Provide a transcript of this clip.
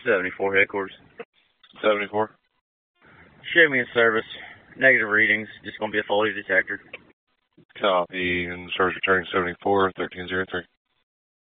74 headquarters. 74. Show me in service. Negative readings. Just going to be a faulty detector. Copy. And service returning 74, 1303.